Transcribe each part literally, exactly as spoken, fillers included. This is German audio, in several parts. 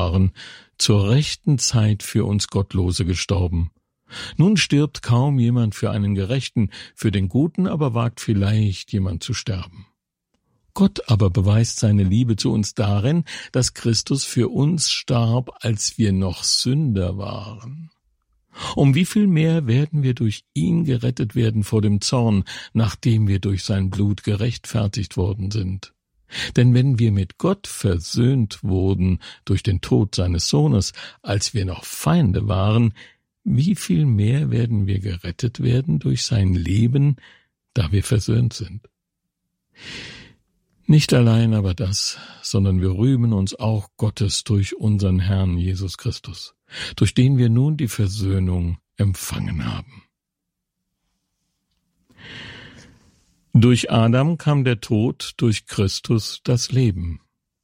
waren, zur rechten Zeit für uns Gottlose gestorben. Nun stirbt kaum jemand für einen Gerechten, für den Guten aber wagt vielleicht jemand zu sterben. Gott aber beweist seine Liebe zu uns darin, dass Christus für uns starb, als wir noch Sünder waren. Um wie viel mehr werden wir durch ihn gerettet werden vor dem Zorn, nachdem wir durch sein Blut gerechtfertigt worden sind. Denn wenn wir mit Gott versöhnt wurden durch den Tod seines Sohnes, als wir noch Feinde waren, wie viel mehr werden wir gerettet werden durch sein Leben, da wir versöhnt sind. Nicht allein aber das, sondern wir rühmen uns auch Gottes durch unseren Herrn Jesus Christus, durch den wir nun die Versöhnung empfangen haben. Durch Adam kam der Tod, durch Christus das Leben.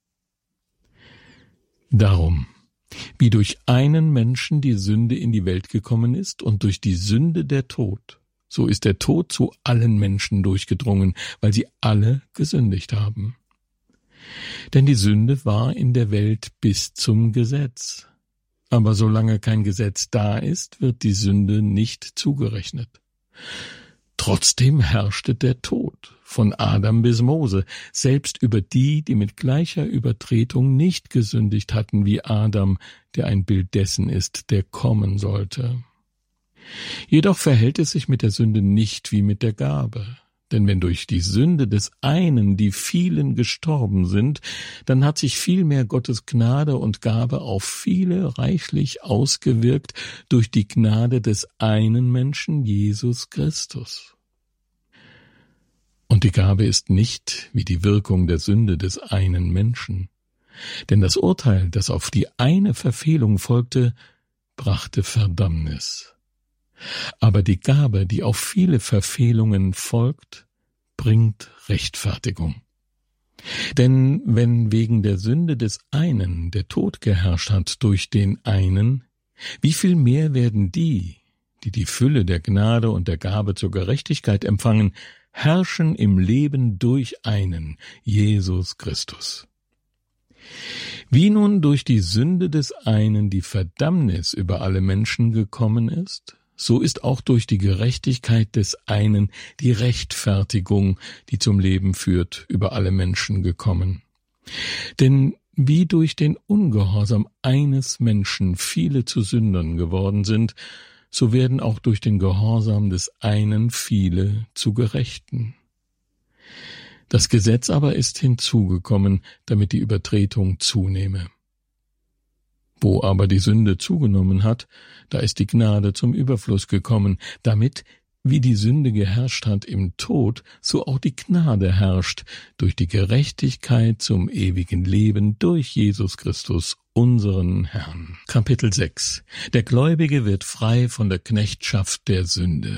Darum, wie durch einen Menschen die Sünde in die Welt gekommen ist und durch die Sünde der Tod, so ist der Tod zu allen Menschen durchgedrungen, weil sie alle gesündigt haben. Denn die Sünde war in der Welt bis zum Gesetz. Aber solange kein Gesetz da ist, wird die Sünde nicht zugerechnet. Trotzdem herrschte der Tod, von Adam bis Mose, selbst über die, die mit gleicher Übertretung nicht gesündigt hatten wie Adam, der ein Bild dessen ist, der kommen sollte. Jedoch verhält es sich mit der Sünde nicht wie mit der Gabe. Denn wenn durch die Sünde des einen die vielen gestorben sind, dann hat sich vielmehr Gottes Gnade und Gabe auf viele reichlich ausgewirkt durch die Gnade des einen Menschen, Jesus Christus. Und die Gabe ist nicht wie die Wirkung der Sünde des einen Menschen. Denn das Urteil, das auf die eine Verfehlung folgte, brachte Verdammnis. Aber die Gabe, die auf viele Verfehlungen folgt, bringt Rechtfertigung. Denn wenn wegen der Sünde des einen der Tod geherrscht hat durch den einen, wie viel mehr werden die, die die Fülle der Gnade und der Gabe zur Gerechtigkeit empfangen, herrschen im Leben durch einen, Jesus Christus. Wie nun durch die Sünde des einen die Verdammnis über alle Menschen gekommen ist, so ist auch durch die Gerechtigkeit des einen die Rechtfertigung, die zum Leben führt, über alle Menschen gekommen. Denn wie durch den Ungehorsam eines Menschen viele zu Sündern geworden sind, so werden auch durch den Gehorsam des einen viele zu Gerechten. Das Gesetz aber ist hinzugekommen, damit die Übertretung zunehme. Wo aber die Sünde zugenommen hat, da ist die Gnade zum Überfluss gekommen, damit, wie die Sünde geherrscht hat im Tod, so auch die Gnade herrscht durch die Gerechtigkeit zum ewigen Leben durch Jesus Christus, unseren Herrn. Kapitel sechs. Der Gläubige wird frei von der Knechtschaft der Sünde.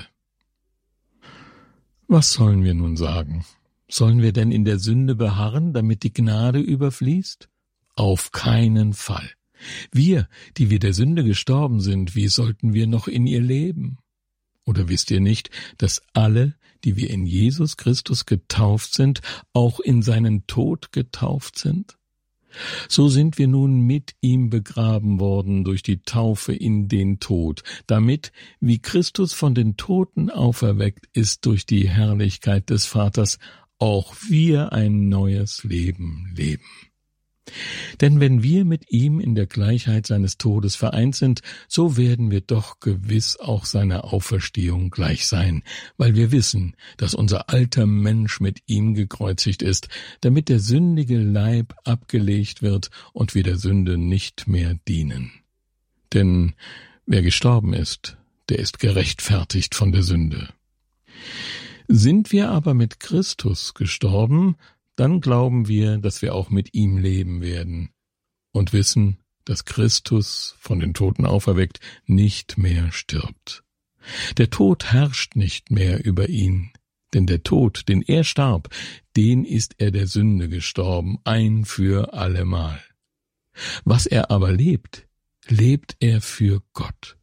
Was sollen wir nun sagen? Sollen wir denn in der Sünde beharren, damit die Gnade überfließt? Auf keinen Fall. Wir, die wir der Sünde gestorben sind, wie sollten wir noch in ihr leben? Oder wisst ihr nicht, dass alle, die wir in Jesus Christus getauft sind, auch in seinen Tod getauft sind? So sind wir nun mit ihm begraben worden durch die Taufe in den Tod, damit, wie Christus von den Toten auferweckt ist durch die Herrlichkeit des Vaters, auch wir ein neues Leben leben. Denn wenn wir mit ihm in der Gleichheit seines Todes vereint sind, so werden wir doch gewiss auch seiner Auferstehung gleich sein, weil wir wissen, dass unser alter Mensch mit ihm gekreuzigt ist, damit der sündige Leib abgelegt wird und wir der Sünde nicht mehr dienen. Denn wer gestorben ist, der ist gerechtfertigt von der Sünde. Sind wir aber mit Christus gestorben, dann glauben wir, dass wir auch mit ihm leben werden und wissen, dass Christus, von den Toten auferweckt, nicht mehr stirbt. Der Tod herrscht nicht mehr über ihn, denn der Tod, den er starb, den ist er der Sünde gestorben, ein für allemal. Was er aber lebt, lebt er für Gott.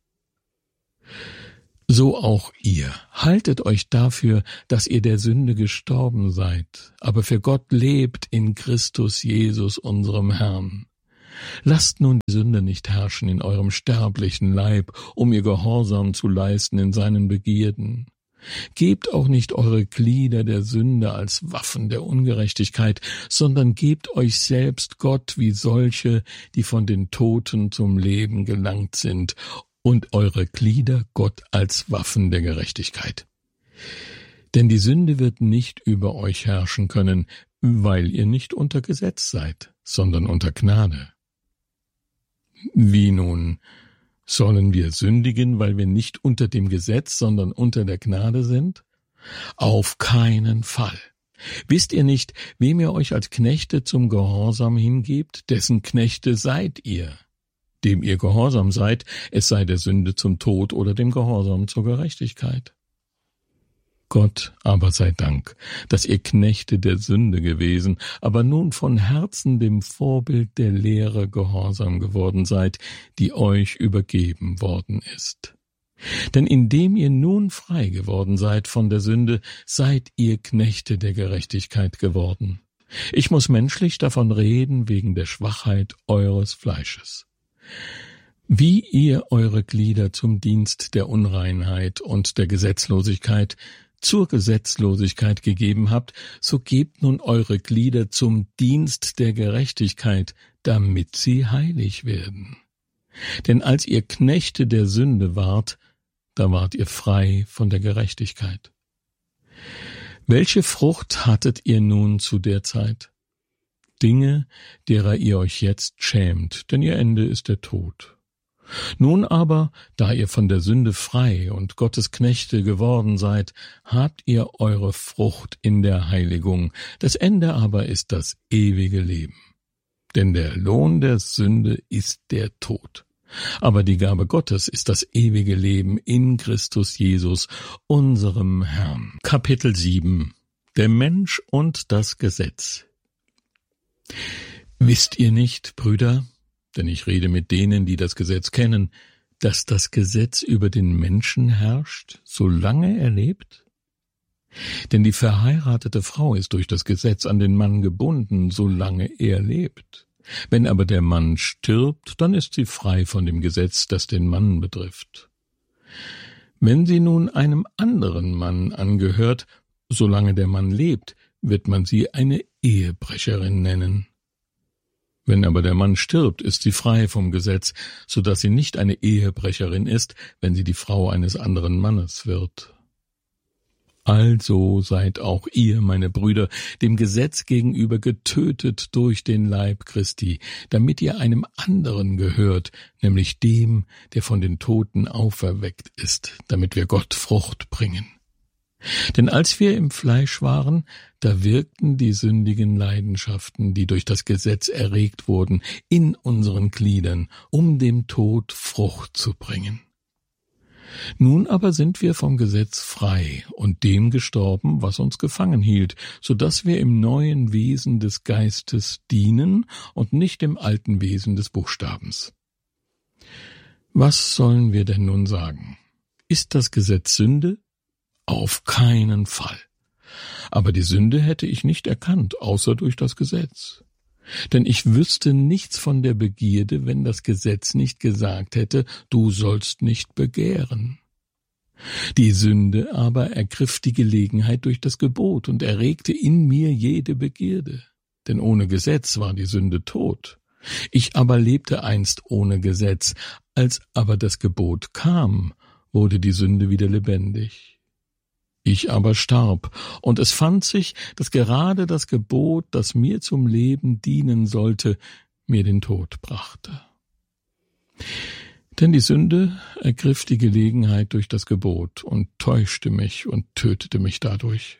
So auch ihr. Haltet euch dafür, dass ihr der Sünde gestorben seid, aber für Gott lebt in Christus Jesus, unserem Herrn. Lasst nun die Sünde nicht herrschen in eurem sterblichen Leib, um ihr Gehorsam zu leisten in seinen Begierden. Gebt auch nicht eure Glieder der Sünde als Waffen der Ungerechtigkeit, sondern gebt euch selbst Gott wie solche, die von den Toten zum Leben gelangt sind, und eure Glieder Gott als Waffen der Gerechtigkeit. Denn die Sünde wird nicht über euch herrschen können, weil ihr nicht unter Gesetz seid, sondern unter Gnade. Wie nun? Sollen wir sündigen, weil wir nicht unter dem Gesetz, sondern unter der Gnade sind? Auf keinen Fall. Wisst ihr nicht, wem ihr euch als Knechte zum Gehorsam hingebt, dessen Knechte seid ihr? Dem ihr gehorsam seid, es sei der Sünde zum Tod oder dem Gehorsam zur Gerechtigkeit. Gott aber sei Dank, dass ihr Knechte der Sünde gewesen, aber nun von Herzen dem Vorbild der Lehre gehorsam geworden seid, die euch übergeben worden ist. Denn indem ihr nun frei geworden seid von der Sünde, seid ihr Knechte der Gerechtigkeit geworden. Ich muss menschlich davon reden wegen der Schwachheit eures Fleisches. Wie ihr eure Glieder zum Dienst der Unreinheit und der Gesetzlosigkeit zur Gesetzlosigkeit gegeben habt, so gebt nun eure Glieder zum Dienst der Gerechtigkeit, damit sie heilig werden. Denn als ihr Knechte der Sünde wart, da wart ihr frei von der Gerechtigkeit. Welche Frucht hattet ihr nun zu der Zeit? Dinge, derer ihr euch jetzt schämt, denn ihr Ende ist der Tod. Nun aber, da ihr von der Sünde frei und Gottes Knechte geworden seid, habt ihr eure Frucht in der Heiligung, das Ende aber ist das ewige Leben. Denn der Lohn der Sünde ist der Tod. Aber die Gabe Gottes ist das ewige Leben in Christus Jesus, unserem Herrn. Kapitel sieben. Der Mensch und das Gesetz. Wisst ihr nicht, Brüder, denn ich rede mit denen, die das Gesetz kennen, dass das Gesetz über den Menschen herrscht, solange er lebt? Denn die verheiratete Frau ist durch das Gesetz an den Mann gebunden, solange er lebt. Wenn aber der Mann stirbt, dann ist sie frei von dem Gesetz, das den Mann betrifft. Wenn sie nun einem anderen Mann angehört, solange der Mann lebt, wird man sie eine Ehebrecherin nennen. Wenn aber der Mann stirbt, ist sie frei vom Gesetz, so dass sie nicht eine Ehebrecherin ist, wenn sie die Frau eines anderen Mannes wird. Also seid auch ihr, meine Brüder, dem Gesetz gegenüber getötet durch den Leib Christi, damit ihr einem anderen gehört, nämlich dem, der von den Toten auferweckt ist, damit wir Gott Frucht bringen. Denn als wir im Fleisch waren, da wirkten die sündigen Leidenschaften, die durch das Gesetz erregt wurden, in unseren Gliedern, um dem Tod Frucht zu bringen. Nun aber sind wir vom Gesetz frei und dem gestorben, was uns gefangen hielt, so dass wir im neuen Wesen des Geistes dienen und nicht im alten Wesen des Buchstabens. Was sollen wir denn nun sagen? Ist das Gesetz Sünde? Auf keinen Fall. Aber die Sünde hätte ich nicht erkannt, außer durch das Gesetz. Denn ich wüsste nichts von der Begierde, wenn das Gesetz nicht gesagt hätte, du sollst nicht begehren. Die Sünde aber ergriff die Gelegenheit durch das Gebot und erregte in mir jede Begierde. Denn ohne Gesetz war die Sünde tot. Ich aber lebte einst ohne Gesetz. Als aber das Gebot kam, wurde die Sünde wieder lebendig. Ich aber starb, und es fand sich, dass gerade das Gebot, das mir zum Leben dienen sollte, mir den Tod brachte. Denn die Sünde ergriff die Gelegenheit durch das Gebot und täuschte mich und tötete mich dadurch.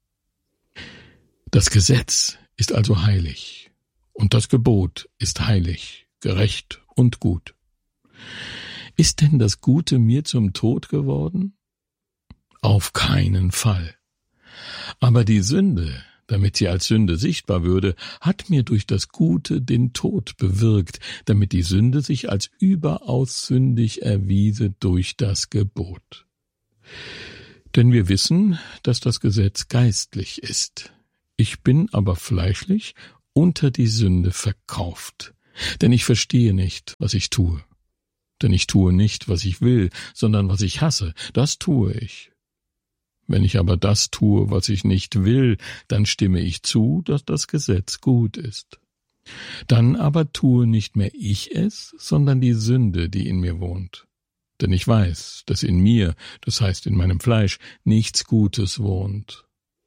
Das Gesetz ist also heilig, und das Gebot ist heilig, gerecht und gut. Ist denn das Gute mir zum Tod geworden? Auf keinen Fall. Aber die Sünde, damit sie als Sünde sichtbar würde, hat mir durch das Gute den Tod bewirkt, damit die Sünde sich als überaus sündig erwiese durch das Gebot. Denn wir wissen, dass das Gesetz geistlich ist. Ich bin aber fleischlich unter die Sünde verkauft. Denn ich verstehe nicht, was ich tue. Denn ich tue nicht, was ich will, sondern was ich hasse, das tue ich. Wenn ich aber das tue, was ich nicht will, dann stimme ich zu, dass das Gesetz gut ist. Dann aber tue nicht mehr ich es, sondern die Sünde, die in mir wohnt. Denn ich weiß, dass in mir, das heißt in meinem Fleisch, nichts Gutes wohnt.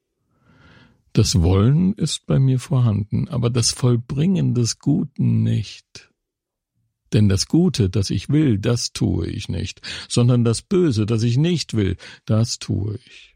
Das Wollen ist bei mir vorhanden, aber das Vollbringen des Guten nicht. Denn das Gute, das ich will, das tue ich nicht, sondern das Böse, das ich nicht will, das tue ich.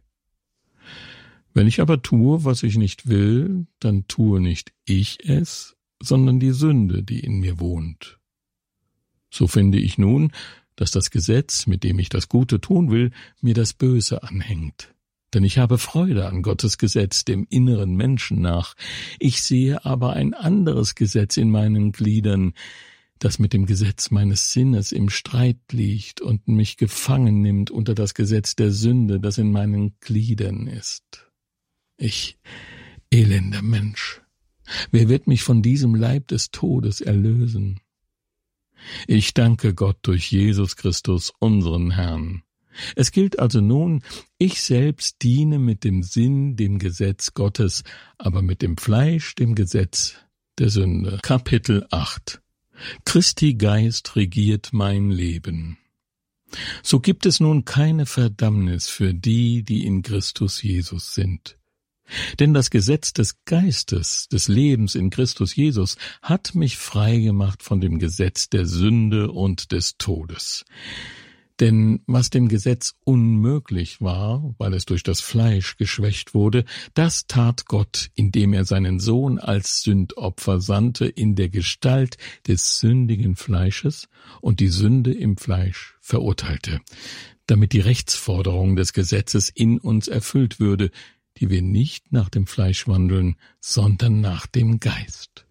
Wenn ich aber tue, was ich nicht will, dann tue nicht ich es, sondern die Sünde, die in mir wohnt. So finde ich nun, dass das Gesetz, mit dem ich das Gute tun will, mir das Böse anhängt. Denn ich habe Freude an Gottes Gesetz, dem inneren Menschen nach. Ich sehe aber ein anderes Gesetz in meinen Gliedern, das mit dem Gesetz meines Sinnes im Streit liegt und mich gefangen nimmt unter das Gesetz der Sünde, das in meinen Gliedern ist. Ich, elender Mensch, wer wird mich von diesem Leib des Todes erlösen? Ich danke Gott durch Jesus Christus, unseren Herrn. Es gilt also nun, ich selbst diene mit dem Sinn dem Gesetz Gottes, aber mit dem Fleisch dem Gesetz der Sünde. Kapitel acht. Christi Geist regiert mein Leben. So gibt es nun keine Verdammnis für die, die in Christus Jesus sind. Denn das Gesetz des Geistes, des Lebens in Christus Jesus, hat mich frei gemacht von dem Gesetz der Sünde und des Todes. Denn was dem Gesetz unmöglich war, weil es durch das Fleisch geschwächt wurde, das tat Gott, indem er seinen Sohn als Sündopfer sandte in der Gestalt des sündigen Fleisches und die Sünde im Fleisch verurteilte, damit die Rechtsforderung des Gesetzes in uns erfüllt würde, die wir nicht nach dem Fleisch wandeln, sondern nach dem Geist.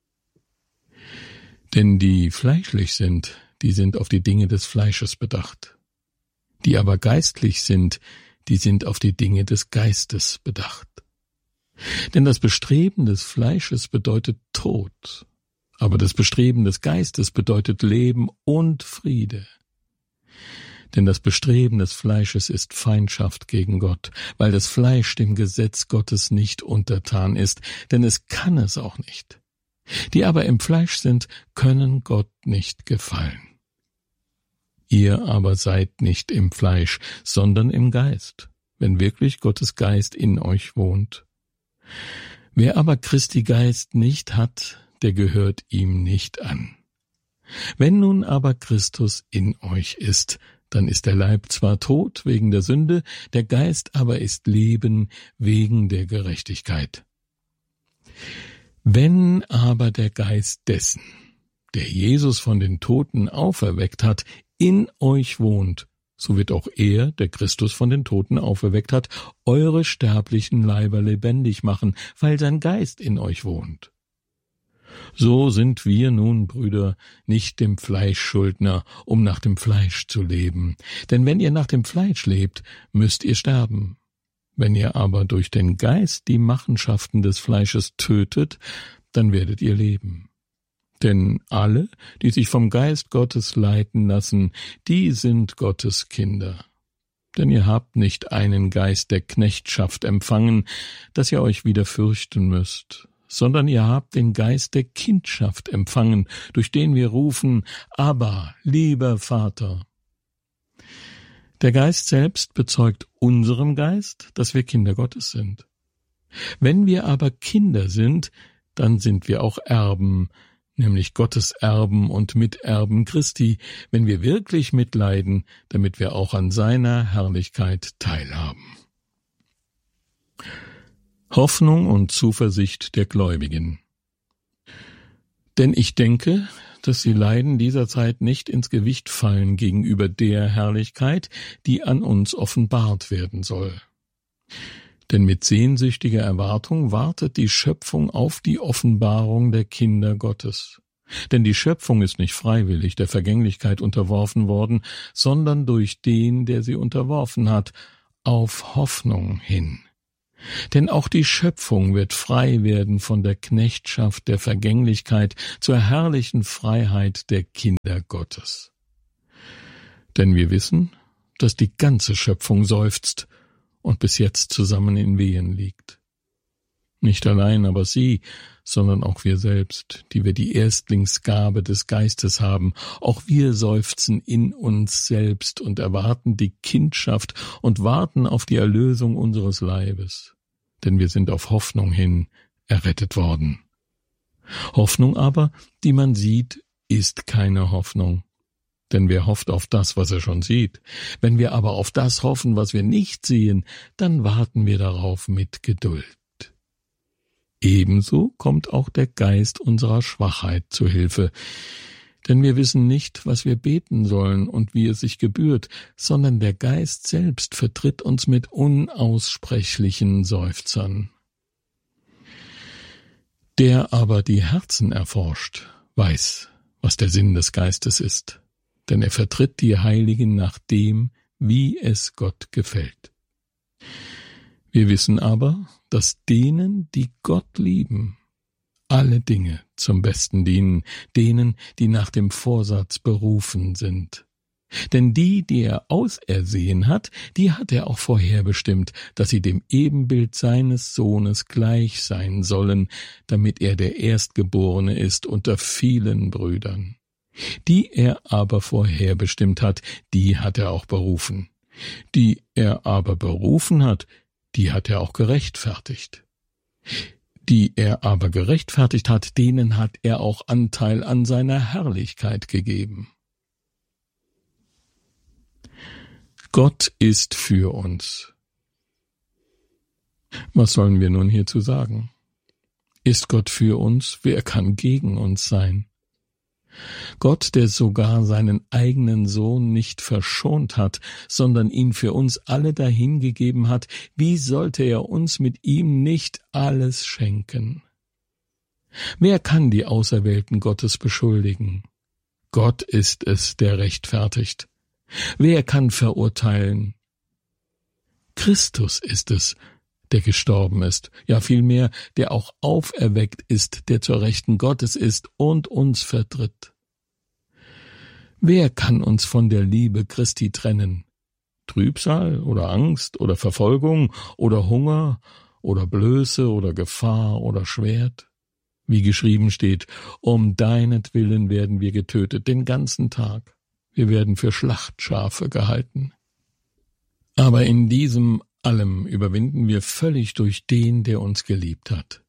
Denn die fleischlich sind, die sind auf die Dinge des Fleisches bedacht. Die aber geistlich sind, die sind auf die Dinge des Geistes bedacht. Denn das Bestreben des Fleisches bedeutet Tod, aber das Bestreben des Geistes bedeutet Leben und Friede. Denn das Bestreben des Fleisches ist Feindschaft gegen Gott, weil das Fleisch dem Gesetz Gottes nicht untertan ist, denn es kann es auch nicht. Die aber im Fleisch sind, können Gott nicht gefallen. Ihr aber seid nicht im Fleisch, sondern im Geist, wenn wirklich Gottes Geist in euch wohnt. Wer aber Christi Geist nicht hat, der gehört ihm nicht an. Wenn nun aber Christus in euch ist, dann ist der Leib zwar tot wegen der Sünde, der Geist aber ist Leben wegen der Gerechtigkeit. Wenn aber der Geist dessen, der Jesus von den Toten auferweckt hat, in euch wohnt, so wird auch er, der Christus von den Toten auferweckt hat, eure sterblichen Leiber lebendig machen, weil sein Geist in euch wohnt. So sind wir nun, Brüder, nicht dem Fleisch Schuldner, um nach dem Fleisch zu leben. Denn wenn ihr nach dem Fleisch lebt, müsst ihr sterben. Wenn ihr aber durch den Geist die Machenschaften des Fleisches tötet, dann werdet ihr leben. Denn alle, die sich vom Geist Gottes leiten lassen, die sind Gottes Kinder. Denn ihr habt nicht einen Geist der Knechtschaft empfangen, dass ihr euch wieder fürchten müsst, sondern ihr habt den Geist der Kindschaft empfangen, durch den wir rufen, Abba, lieber Vater. Der Geist selbst bezeugt unserem Geist, dass wir Kinder Gottes sind. Wenn wir aber Kinder sind, dann sind wir auch Erben, nämlich Gottes Erben und Miterben Christi, wenn wir wirklich mitleiden, damit wir auch an seiner Herrlichkeit teilhaben. Hoffnung und Zuversicht der Gläubigen. Denn ich denke, dass die Leiden dieser Zeit nicht ins Gewicht fallen gegenüber der Herrlichkeit, die an uns offenbart werden soll. Denn mit sehnsüchtiger Erwartung wartet die Schöpfung auf die Offenbarung der Kinder Gottes. Denn die Schöpfung ist nicht freiwillig der Vergänglichkeit unterworfen worden, sondern durch den, der sie unterworfen hat, auf Hoffnung hin. Denn auch die Schöpfung wird frei werden von der Knechtschaft der Vergänglichkeit zur herrlichen Freiheit der Kinder Gottes. Denn wir wissen, dass die ganze Schöpfung seufzt und bis jetzt zusammen in Wehen liegt. Nicht allein aber sie, sondern auch wir selbst, die wir die Erstlingsgabe des Geistes haben, auch wir seufzen in uns selbst und erwarten die Kindschaft und warten auf die Erlösung unseres Leibes, denn wir sind auf Hoffnung hin errettet worden. Hoffnung aber, die man sieht, ist keine Hoffnung, denn wer hofft auf das, was er schon sieht? Wenn wir aber auf das hoffen, was wir nicht sehen, dann warten wir darauf mit Geduld. Ebenso kommt auch der Geist unserer Schwachheit zu Hilfe, denn wir wissen nicht, was wir beten sollen und wie es sich gebührt, sondern der Geist selbst vertritt uns mit unaussprechlichen Seufzern. Der aber die Herzen erforscht, weiß, was der Sinn des Geistes ist, denn er vertritt die Heiligen nach dem, wie es Gott gefällt. Wir wissen aber, dass denen, die Gott lieben, alle Dinge zum Besten dienen, denen, die nach dem Vorsatz berufen sind. Denn die, die er ausersehen hat, die hat er auch vorherbestimmt, dass sie dem Ebenbild seines Sohnes gleich sein sollen, damit er der Erstgeborene ist unter vielen Brüdern. Die er aber vorherbestimmt hat, die hat er auch berufen. Die er aber berufen hat, die hat er auch gerechtfertigt. Die er aber gerechtfertigt hat, denen hat er auch Anteil an seiner Herrlichkeit gegeben. Gott ist für uns. Was sollen wir nun hierzu sagen? Ist Gott für uns, wer kann gegen uns sein? Gott, der sogar seinen eigenen Sohn nicht verschont hat, sondern ihn für uns alle dahingegeben hat, wie sollte er uns mit ihm nicht alles schenken? Wer kann die Auserwählten Gottes beschuldigen? Gott ist es, der rechtfertigt. Wer kann verurteilen? Christus ist es, der gestorben ist, ja vielmehr, der auch auferweckt ist, der zur Rechten Gottes ist und uns vertritt. Wer kann uns von der Liebe Christi trennen? Trübsal oder Angst oder Verfolgung oder Hunger oder Blöße oder Gefahr oder Schwert? Wie geschrieben steht, um deinetwillen werden wir getötet den ganzen Tag. Wir werden für Schlachtschafe gehalten. Aber in diesem allem überwinden wir völlig durch den, der uns geliebt hat.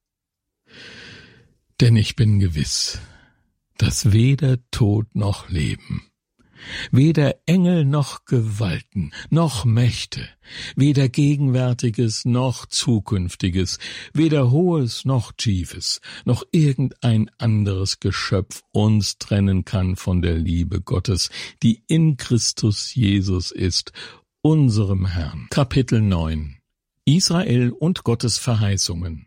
Denn ich bin gewiss, dass weder Tod noch Leben, weder Engel noch Gewalten, noch Mächte, weder Gegenwärtiges noch Zukünftiges, weder Hohes noch Tiefes, noch irgendein anderes Geschöpf uns trennen kann von der Liebe Gottes, die in Christus Jesus ist, unserem Herrn. Kapitel neun. Israel und Gottes Verheißungen.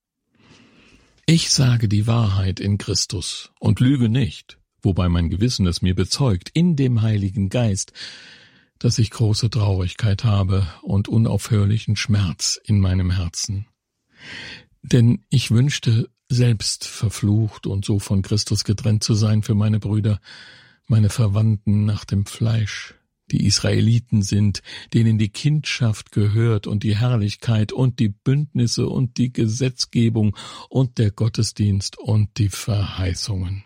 Ich sage die Wahrheit in Christus und lüge nicht, wobei mein Gewissen es mir bezeugt, in dem Heiligen Geist, dass ich große Traurigkeit habe und unaufhörlichen Schmerz in meinem Herzen. Denn ich wünschte, selbst verflucht und so von Christus getrennt zu sein für meine Brüder, meine Verwandten nach dem Fleisch, die Israeliten sind, denen die Kindschaft gehört und die Herrlichkeit und die Bündnisse und die Gesetzgebung und der Gottesdienst und die Verheißungen,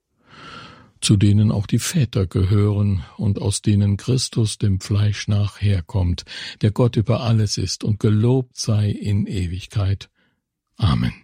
zu denen auch die Väter gehören und aus denen Christus dem Fleisch nach herkommt, der Gott über alles ist und gelobt sei in Ewigkeit. Amen.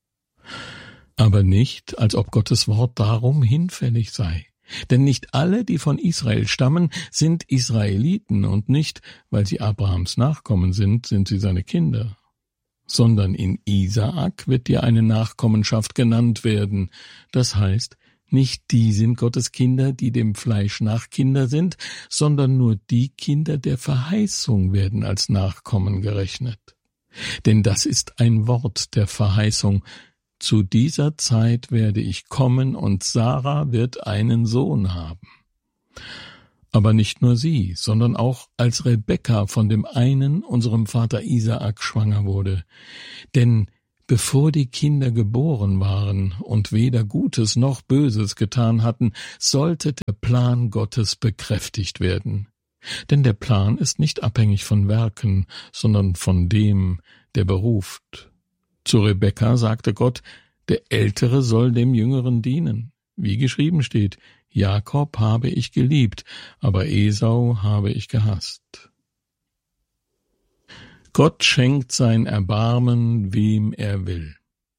Aber nicht, als ob Gottes Wort darum hinfällig sei. Denn nicht alle, die von Israel stammen, sind Israeliten, und nicht, weil sie Abrahams Nachkommen sind, sind sie seine Kinder. Sondern in Isaak wird dir eine Nachkommenschaft genannt werden. Das heißt, nicht die sind Gottes Kinder, die dem Fleisch nach Kinder sind, sondern nur die Kinder der Verheißung werden als Nachkommen gerechnet. Denn das ist ein Wort der Verheißung: Zu dieser Zeit werde ich kommen, und Sarah wird einen Sohn haben. Aber nicht nur sie, sondern auch als Rebekka von dem einen, unserem Vater Isaak, schwanger wurde. Denn bevor die Kinder geboren waren und weder Gutes noch Böses getan hatten, sollte der Plan Gottes bekräftigt werden. Denn der Plan ist nicht abhängig von Werken, sondern von dem, der beruft. Zu Rebekka sagte Gott, der Ältere soll dem Jüngeren dienen. Wie geschrieben steht, Jakob habe ich geliebt, aber Esau habe ich gehasst. Gott schenkt sein Erbarmen, wem er will.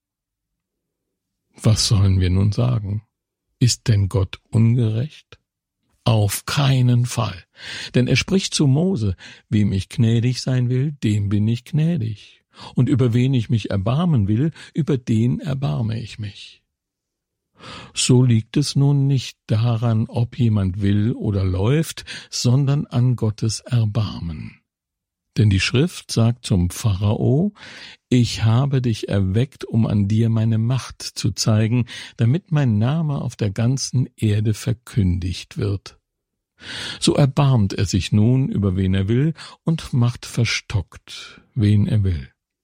Was sollen wir nun sagen? Ist denn Gott ungerecht? Auf keinen Fall. Denn er spricht zu Mose, wem ich gnädig sein will, dem bin ich gnädig. Und über wen ich mich erbarmen will, über den erbarme ich mich. So liegt es nun nicht daran, ob jemand will oder läuft, sondern an Gottes Erbarmen. Denn die Schrift sagt zum Pharao, ich habe dich erweckt, um an dir meine Macht zu zeigen, damit mein Name auf der ganzen Erde verkündigt wird. So erbarmt er sich nun, über wen er will, und macht verstockt, wen er will.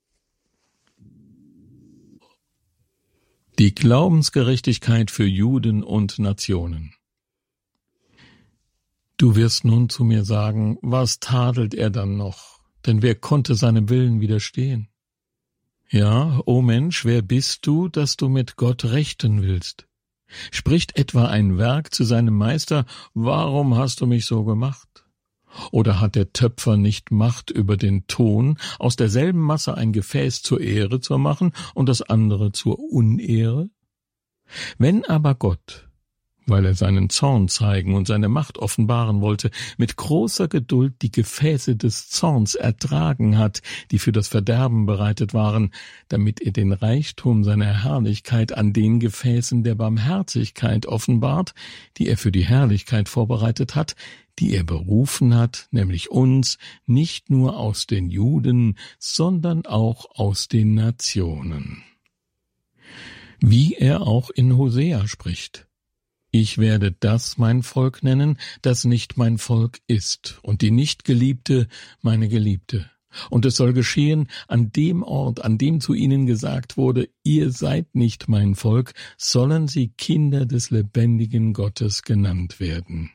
Die Glaubensgerechtigkeit für Juden und Nationen. Du wirst nun zu mir sagen, was tadelt er dann noch? Denn wer konnte seinem Willen widerstehen? Ja, o Mensch, wer bist du, dass du mit Gott rechten willst? Spricht etwa ein Werk zu seinem Meister, warum hast du mich so gemacht? Oder hat der Töpfer nicht Macht über den Ton, aus derselben Masse ein Gefäß zur Ehre zu machen und das andere zur Unehre? Wenn aber Gott, weil er seinen Zorn zeigen und seine Macht offenbaren wollte, mit großer Geduld die Gefäße des Zorns ertragen hat, die für das Verderben bereitet waren, damit er den Reichtum seiner Herrlichkeit an den Gefäßen der Barmherzigkeit offenbart, die er für die Herrlichkeit vorbereitet hat, die er berufen hat, nämlich uns, nicht nur aus den Juden, sondern auch aus den Nationen. Wie er auch in Hosea spricht: Ich werde das mein Volk nennen, das nicht mein Volk ist, und die Nichtgeliebte meine Geliebte. Und es soll geschehen, an dem Ort, an dem zu ihnen gesagt wurde, ihr seid nicht mein Volk, sollen sie Kinder des lebendigen Gottes genannt werden.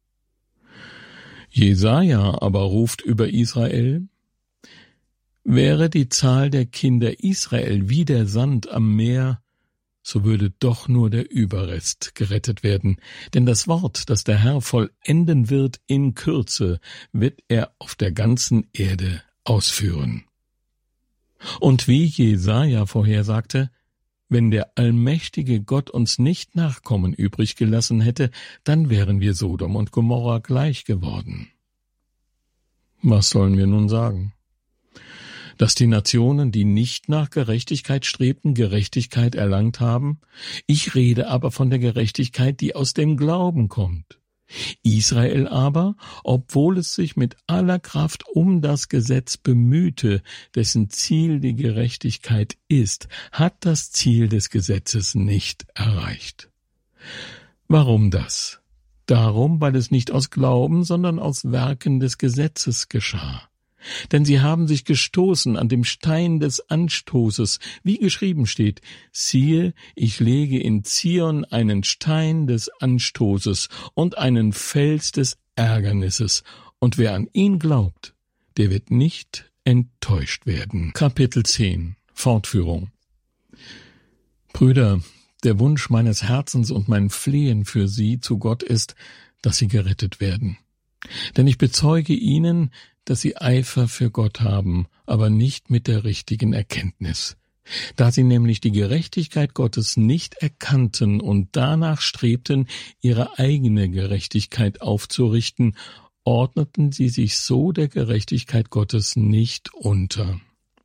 Jesaja aber ruft über Israel: Wäre die Zahl der Kinder Israel wie der Sand am Meer, so würde doch nur der Überrest gerettet werden. Denn das Wort, das der Herr vollenden wird in Kürze, wird er auf der ganzen Erde ausführen. Und wie Jesaja vorhersagte, wenn der allmächtige Gott uns nicht Nachkommen übrig gelassen hätte, dann wären wir Sodom und Gomorra gleich geworden. Was sollen wir nun sagen? Dass die Nationen, die nicht nach Gerechtigkeit strebten, Gerechtigkeit erlangt haben? Ich rede aber von der Gerechtigkeit, die aus dem Glauben kommt. Israel aber, obwohl es sich mit aller Kraft um das Gesetz bemühte, dessen Ziel die Gerechtigkeit ist, hat das Ziel des Gesetzes nicht erreicht. Warum das? Darum, weil es nicht aus Glauben, sondern aus Werken des Gesetzes geschah. Denn sie haben sich gestoßen an dem Stein des Anstoßes, wie geschrieben steht, siehe, ich lege in Zion einen Stein des Anstoßes und einen Fels des Ärgernisses, und wer an ihn glaubt, der wird nicht enttäuscht werden. Kapitel zehn. Fortführung. Brüder, der Wunsch meines Herzens und mein Flehen für sie zu Gott ist, dass sie gerettet werden. Denn ich bezeuge ihnen, dass sie Eifer für Gott haben, aber nicht mit der richtigen Erkenntnis. Da sie nämlich die Gerechtigkeit Gottes nicht erkannten und danach strebten, ihre eigene Gerechtigkeit aufzurichten, ordneten sie sich so der Gerechtigkeit Gottes nicht unter.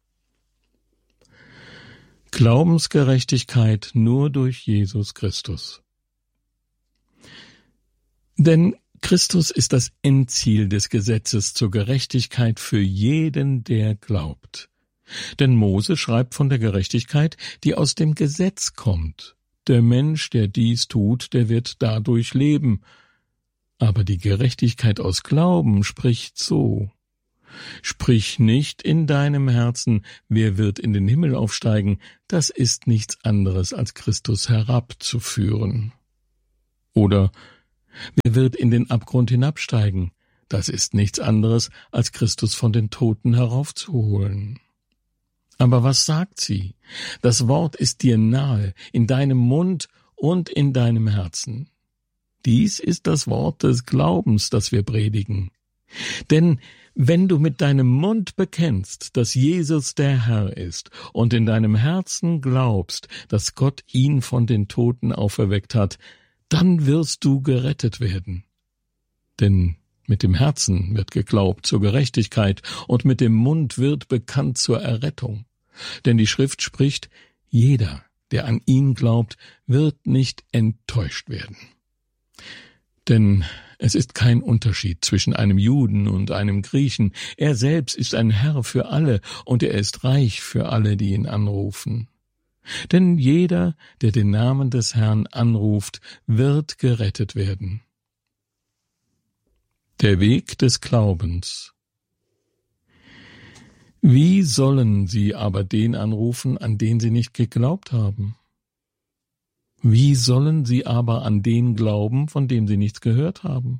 Glaubensgerechtigkeit nur durch Jesus Christus. Denn Christus ist das Endziel des Gesetzes zur Gerechtigkeit für jeden, der glaubt. Denn Mose schreibt von der Gerechtigkeit, die aus dem Gesetz kommt. Der Mensch, der dies tut, der wird dadurch leben. Aber die Gerechtigkeit aus Glauben spricht so: Sprich nicht in deinem Herzen, wer wird in den Himmel aufsteigen, das ist nichts anderes als Christus herabzuführen. Oder wer wird in den Abgrund hinabsteigen, das ist nichts anderes als Christus von den Toten heraufzuholen. Aber was sagt sie? Das Wort ist dir nahe, in deinem Mund und in deinem Herzen. Dies ist das Wort des Glaubens, das wir predigen. Denn wenn du mit deinem Mund bekennst, dass Jesus der Herr ist, und in deinem Herzen glaubst, dass Gott ihn von den Toten auferweckt hat, dann wirst du gerettet werden. Denn mit dem Herzen wird geglaubt zur Gerechtigkeit, und mit dem Mund wird bekannt zur Errettung. Denn die Schrift spricht: Jeder, der an ihn glaubt, wird nicht enttäuscht werden. Denn es ist kein Unterschied zwischen einem Juden und einem Griechen. Er selbst ist ein Herr für alle, und er ist reich für alle, die ihn anrufen. Denn jeder, der den Namen des Herrn anruft, wird gerettet werden. Der Weg des Glaubens. Wie sollen sie aber den anrufen, an den sie nicht geglaubt haben? Wie sollen sie aber an den glauben, von dem sie nichts gehört haben?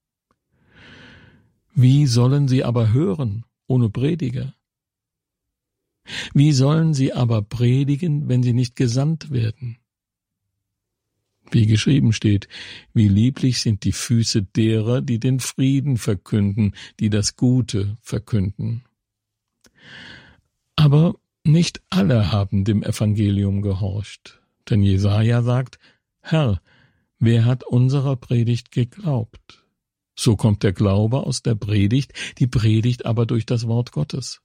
Wie sollen sie aber hören, ohne Prediger? Wie sollen sie aber predigen, wenn sie nicht gesandt werden? Wie geschrieben steht: Wie lieblich sind die Füße derer, die den Frieden verkünden, die das Gute verkünden. Aber nicht alle haben dem Evangelium gehorcht. Denn Jesaja sagt: Herr, wer hat unserer Predigt geglaubt? So kommt der Glaube aus der Predigt, die Predigt aber durch das Wort Gottes.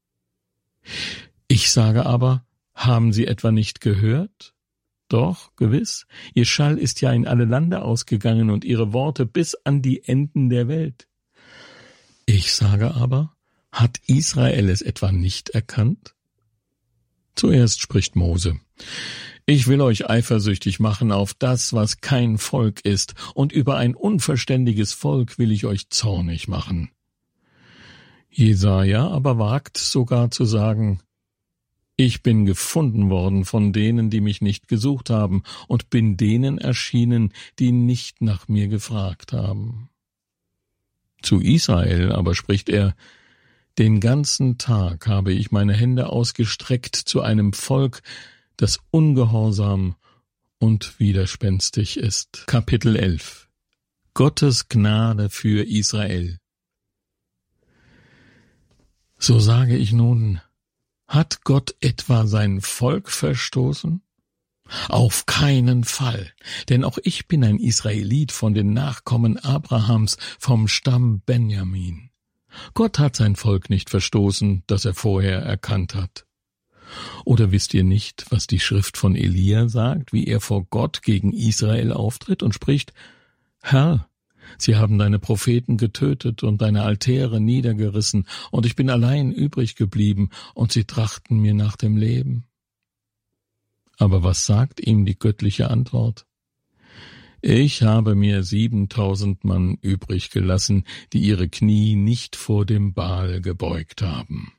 Ich sage aber, haben sie etwa nicht gehört? Doch, gewiss, ihr Schall ist ja in alle Lande ausgegangen und ihre Worte bis an die Enden der Welt. Ich sage aber, hat Israel es etwa nicht erkannt? Zuerst spricht Mose: Ich will euch eifersüchtig machen auf das, was kein Volk ist, und über ein unverständiges Volk will ich euch zornig machen. Jesaja aber wagt sogar zu sagen: Ich bin gefunden worden von denen, die mich nicht gesucht haben, und bin denen erschienen, die nicht nach mir gefragt haben. Zu Israel aber spricht er: Den ganzen Tag habe ich meine Hände ausgestreckt zu einem Volk, das ungehorsam und widerspenstig ist. Kapitel elf. Gottes Gnade für Israel. So sage ich nun: Hat Gott etwa sein Volk verstoßen? Auf keinen Fall, denn auch ich bin ein Israelit von den Nachkommen Abrahams vom Stamm Benjamin. Gott hat sein Volk nicht verstoßen, das er vorher erkannt hat. Oder wisst ihr nicht, was die Schrift von Elia sagt, wie er vor Gott gegen Israel auftritt und spricht: Herr, sie haben deine Propheten getötet und deine Altäre niedergerissen, und ich bin allein übrig geblieben, und sie trachten mir nach dem Leben. Aber was sagt ihm die göttliche Antwort? Ich habe mir siebentausend Mann übrig gelassen, die ihre Knie nicht vor dem Baal gebeugt haben.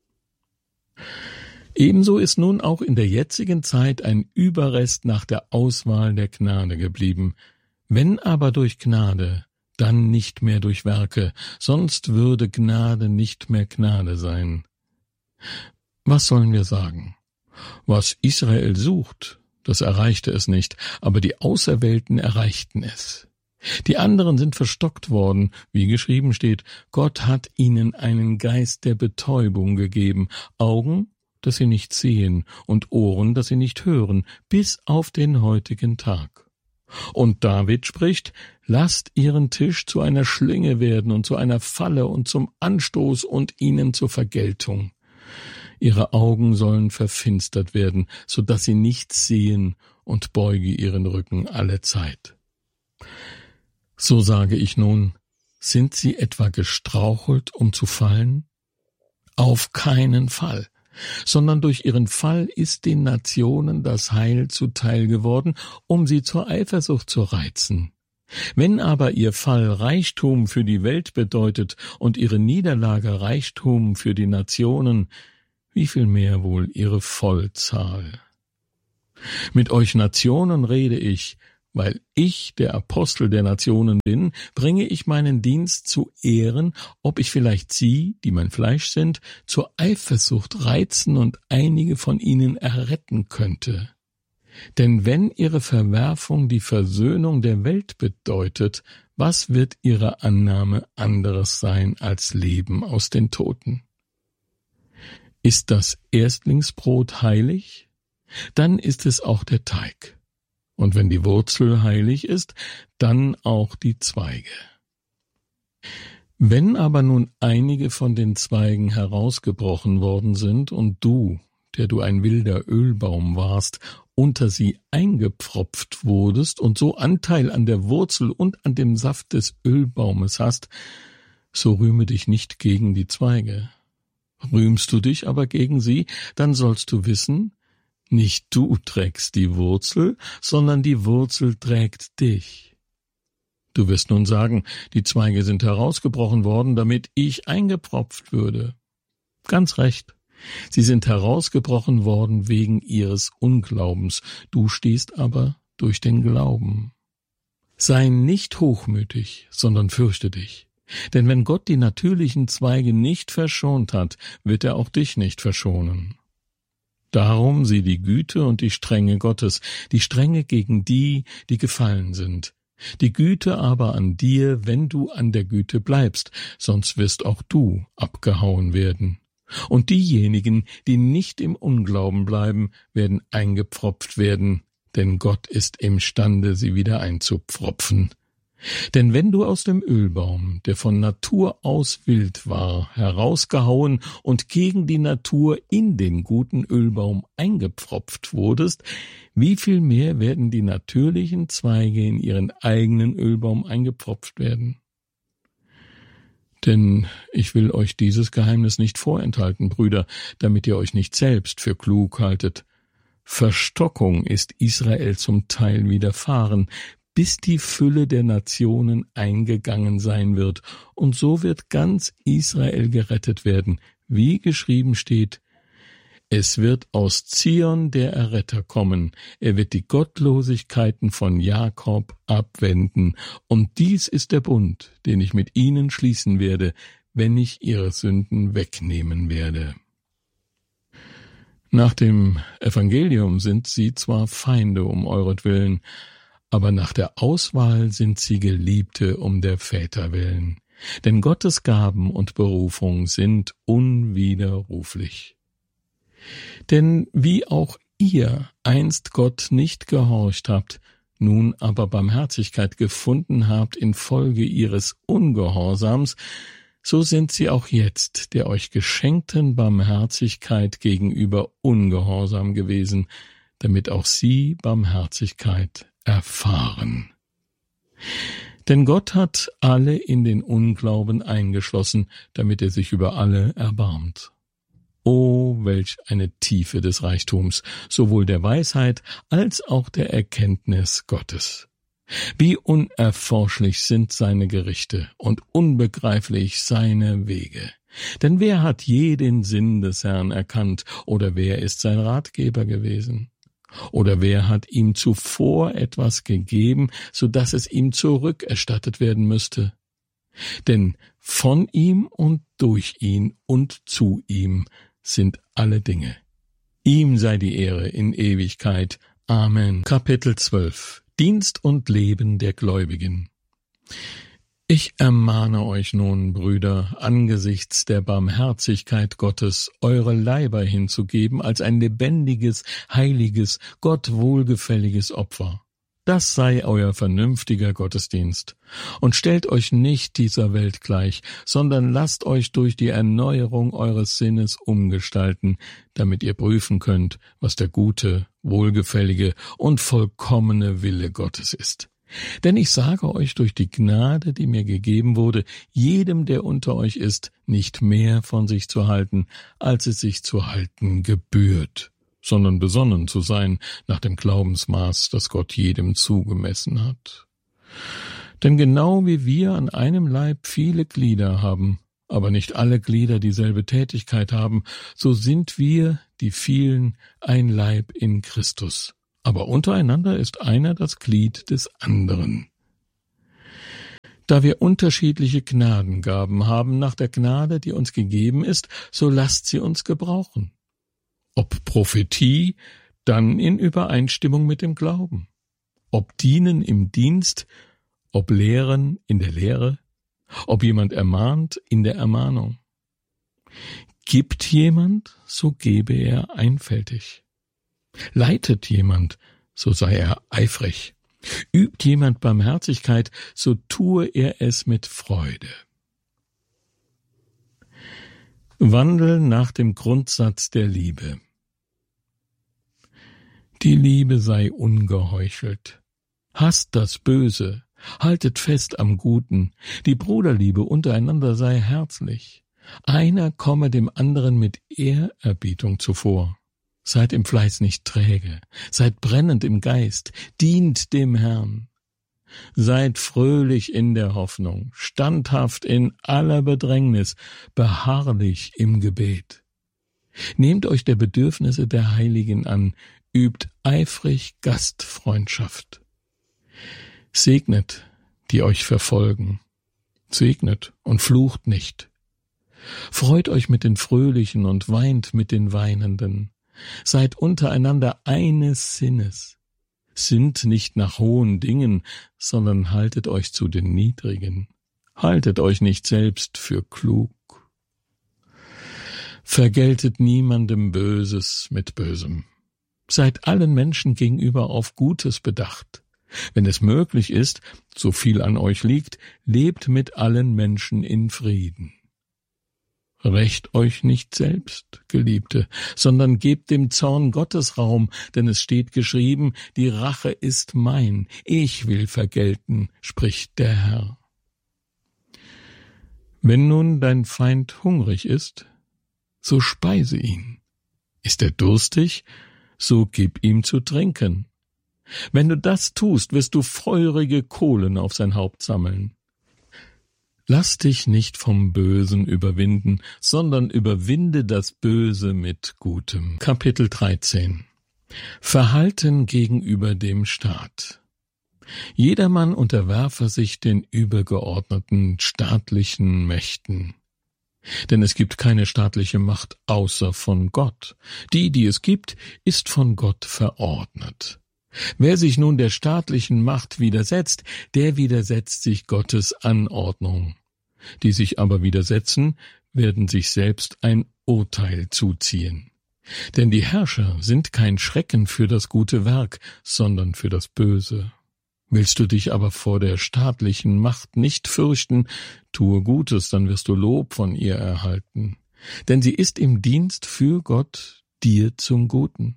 Ebenso ist nun auch in der jetzigen Zeit ein Überrest nach der Auswahl der Gnade geblieben. Wenn aber durch Gnade, dann nicht mehr durch Werke, sonst würde Gnade nicht mehr Gnade sein. Was sollen wir sagen? Was Israel sucht, das erreichte es nicht, aber die Auserwählten erreichten es. Die anderen sind verstockt worden, wie geschrieben steht: Gott hat ihnen einen Geist der Betäubung gegeben, Augen, dass sie nicht sehen, und Ohren, dass sie nicht hören, bis auf den heutigen Tag. Und David spricht: Lasst ihren Tisch zu einer Schlinge werden und zu einer Falle und zum Anstoß und ihnen zur Vergeltung. Ihre Augen sollen verfinstert werden, so dass sie nichts sehen, und beuge ihren Rücken alle Zeit. So sage ich nun: Sind sie etwa gestrauchelt, um zu fallen? Auf keinen Fall, sondern durch ihren Fall ist den Nationen das Heil zuteil geworden, um sie zur Eifersucht zu reizen. Wenn aber ihr Fall Reichtum für die Welt bedeutet und ihre Niederlage Reichtum für die Nationen, wie viel mehr wohl ihre Vollzahl? Mit euch Nationen rede ich, weil ich der Apostel der Nationen bin, bringe ich meinen Dienst zu Ehren, ob ich vielleicht sie, die mein Fleisch sind, zur Eifersucht reizen und einige von ihnen erretten könnte. Denn wenn ihre Verwerfung die Versöhnung der Welt bedeutet, was wird ihre Annahme anderes sein als Leben aus den Toten? Ist das Erstlingsbrot heilig? Dann ist es auch der Teig. Und wenn die Wurzel heilig ist, dann auch die Zweige. Wenn aber nun einige von den Zweigen herausgebrochen worden sind und du, der du ein wilder Ölbaum warst, unter sie eingepfropft wurdest und so Anteil an der Wurzel und an dem Saft des Ölbaumes hast, so rühme dich nicht gegen die Zweige. Rühmst du dich aber gegen sie, dann sollst du wissen, nicht du trägst die Wurzel, sondern die Wurzel trägt dich. Du wirst nun sagen, die Zweige sind herausgebrochen worden, damit ich eingepfropft würde. Ganz recht. Sie sind herausgebrochen worden wegen ihres Unglaubens, du stehst aber durch den Glauben. Sei nicht hochmütig, sondern fürchte dich. Denn wenn Gott die natürlichen Zweige nicht verschont hat, wird er auch dich nicht verschonen. Darum sieh die Güte und die Strenge Gottes, die Strenge gegen die, die gefallen sind. Die Güte aber an dir, wenn du an der Güte bleibst, sonst wirst auch du abgehauen werden. Und diejenigen, die nicht im Unglauben bleiben, werden eingepfropft werden, denn Gott ist imstande, sie wieder einzupfropfen. Denn wenn du aus dem Ölbaum, der von Natur aus wild war, herausgehauen und gegen die Natur in den guten Ölbaum eingepfropft wurdest, wie viel mehr werden die natürlichen Zweige in ihren eigenen Ölbaum eingepfropft werden? Denn ich will euch dieses Geheimnis nicht vorenthalten, Brüder, damit ihr euch nicht selbst für klug haltet. Verstockung ist Israel zum Teil widerfahren, bis die Fülle der Nationen eingegangen sein wird, und so wird ganz Israel gerettet werden, wie geschrieben steht, es wird aus Zion der Erretter kommen, er wird die Gottlosigkeiten von Jakob abwenden, und dies ist der Bund, den ich mit ihnen schließen werde, wenn ich ihre Sünden wegnehmen werde. Nach dem Evangelium sind sie zwar Feinde um euretwillen, aber nach der Auswahl sind sie Geliebte um der Väter willen. Denn Gottes Gaben und Berufung sind unwiderruflich. Denn wie auch ihr einst Gott nicht gehorcht habt, nun aber Barmherzigkeit gefunden habt infolge ihres Ungehorsams, so sind sie auch jetzt der euch geschenkten Barmherzigkeit gegenüber ungehorsam gewesen, damit auch sie Barmherzigkeit erfahren. Denn Gott hat alle in den Unglauben eingeschlossen, damit er sich über alle erbarmt. O, welch eine Tiefe des Reichtums, sowohl der Weisheit als auch der Erkenntnis Gottes. Wie unerforschlich sind seine Gerichte und unbegreiflich seine Wege. Denn wer hat je den Sinn des Herrn erkannt, oder wer ist sein Ratgeber gewesen? Oder wer hat ihm zuvor etwas gegeben, so dass es ihm zurückerstattet werden müsste? Denn von ihm und durch ihn und zu ihm sind alle Dinge. Ihm sei die Ehre in Ewigkeit. Amen. Kapitel zwölf. Dienst und Leben der Gläubigen. Ich ermahne euch nun, Brüder, angesichts der Barmherzigkeit Gottes, eure Leiber hinzugeben als ein lebendiges, heiliges, Gott wohlgefälliges Opfer. Das sei euer vernünftiger Gottesdienst. Und stellt euch nicht dieser Welt gleich, sondern lasst euch durch die Erneuerung eures Sinnes umgestalten, damit ihr prüfen könnt, was der gute, wohlgefällige und vollkommene Wille Gottes ist. Denn ich sage euch durch die Gnade, die mir gegeben wurde, jedem, der unter euch ist, nicht mehr von sich zu halten, als es sich zu halten gebührt, sondern besonnen zu sein nach dem Glaubensmaß, das Gott jedem zugemessen hat. Denn genau wie wir an einem Leib viele Glieder haben, aber nicht alle Glieder dieselbe Tätigkeit haben, so sind wir, die vielen, ein Leib in Christus. Aber untereinander ist einer das Glied des anderen. Da wir unterschiedliche Gnadengaben haben nach der Gnade, die uns gegeben ist, so lasst sie uns gebrauchen. Ob Prophetie, dann in Übereinstimmung mit dem Glauben. Ob Dienen im Dienst, ob Lehren in der Lehre, ob jemand ermahnt in der Ermahnung. Gibt jemand, so gebe er einfältig. Leitet jemand, so sei er eifrig. Übt jemand Barmherzigkeit, so tue er es mit Freude. Wandel nach dem Grundsatz der Liebe. Die Liebe sei ungeheuchelt. Hasst das Böse, haltet fest am Guten. Die Bruderliebe untereinander sei herzlich. Einer komme dem anderen mit Ehrerbietung zuvor. Seid im Fleiß nicht träge, seid brennend im Geist, dient dem Herrn. Seid fröhlich in der Hoffnung, standhaft in aller Bedrängnis, beharrlich im Gebet. Nehmt euch der Bedürfnisse der Heiligen an, übt eifrig Gastfreundschaft. Segnet, die euch verfolgen, segnet und flucht nicht. Freut euch mit den Fröhlichen und weint mit den Weinenden. Seid untereinander eines Sinnes. Sinnt nicht nach hohen Dingen, sondern haltet euch zu den Niedrigen. Haltet euch nicht selbst für klug. Vergeltet niemandem Böses mit Bösem. Seid allen Menschen gegenüber auf Gutes bedacht. Wenn es möglich ist, so viel an euch liegt, lebt mit allen Menschen in Frieden. Rächt euch nicht selbst, Geliebte, sondern gebt dem Zorn Gottes Raum, denn es steht geschrieben, die Rache ist mein, ich will vergelten, spricht der Herr. Wenn nun dein Feind hungrig ist, so speise ihn. Ist er durstig, so gib ihm zu trinken. Wenn du das tust, wirst du feurige Kohlen auf sein Haupt sammeln. Lass dich nicht vom Bösen überwinden, sondern überwinde das Böse mit Gutem. Kapitel dreizehn. Verhalten gegenüber dem Staat. Jedermann unterwerfe sich den übergeordneten staatlichen Mächten. Denn es gibt keine staatliche Macht außer von Gott. Die, die es gibt, ist von Gott verordnet. Wer sich nun der staatlichen Macht widersetzt, der widersetzt sich Gottes Anordnung. Die sich aber widersetzen, werden sich selbst ein Urteil zuziehen. Denn die Herrscher sind kein Schrecken für das gute Werk, sondern für das Böse. Willst du dich aber vor der staatlichen Macht nicht fürchten, tue Gutes, dann wirst du Lob von ihr erhalten. Denn sie ist im Dienst für Gott, dir zum Guten.